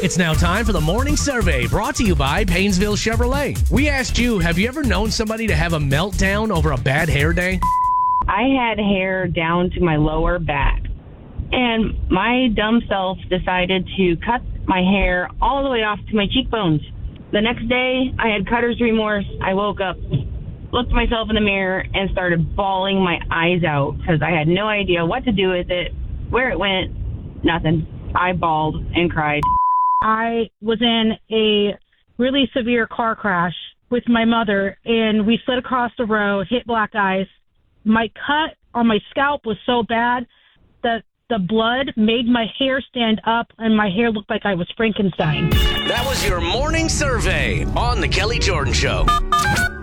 It's now time for the morning survey brought to you by Paynesville Chevrolet. We asked you, have you ever known somebody to have a meltdown over a bad hair day? I had hair down to my lower back, and my dumb self decided to cut my hair all the way off to my cheekbones. The next day, I had cutter's remorse. I woke up, looked myself in the mirror, and started bawling my eyes out because I had no idea what to do with it, where it went, nothing. I bawled and cried. I was in a really severe car crash with my mother, and we slid across the road, hit black ice. My cut on my scalp was so bad that the blood made my hair stand up, and my hair looked like I was Frankenstein. That was your morning survey on The Kelly Jordan Show.